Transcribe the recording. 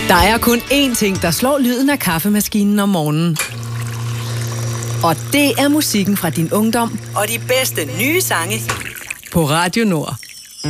Der er kun én ting, der slår lyden af kaffemaskinen om morgenen. Og det er musikken fra din ungdom og de bedste nye sange på Radio Nord.